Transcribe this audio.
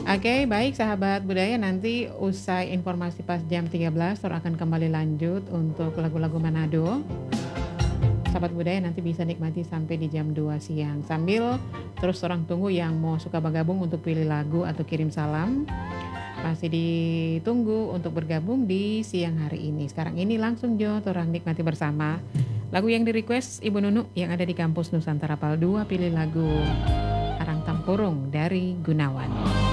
Oke, baik sahabat budaya, nanti usai informasi pas jam 13 Tor akan kembali lanjut untuk lagu-lagu Manado. Sahabat budaya nanti bisa nikmati sampai di jam 2 siang. Sambil terus orang tunggu yang mau suka bergabung untuk pilih lagu atau kirim salam. Masih ditunggu untuk bergabung di siang hari ini. Sekarang ini langsung Jo, orang nikmati bersama. Lagu yang di-request Ibu Nunu yang ada di kampus Nusantara Pal 2, pilih lagu Arang Tampurung dari Gunawan.